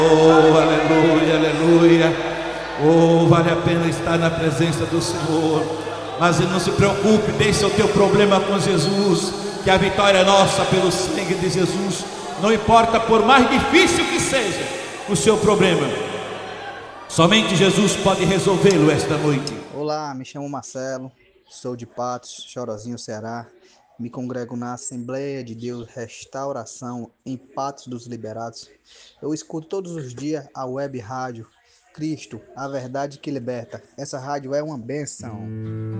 Oh, aleluia, aleluia. Oh, vale a pena estar na presença do Senhor. Mas não se preocupe, deixe o teu problema com Jesus, que a vitória é nossa pelo sangue de Jesus. Não importa, por mais difícil que seja o seu problema, somente Jesus pode resolvê-lo esta noite. Olá, me chamo Marcelo, sou de Patos, Chorozinho, Ceará. Me congrego na Assembleia de Deus Restauração em Patos dos Liberados. Eu escuto todos os dias a web rádio Cristo, a verdade que liberta. Essa rádio é uma bênção.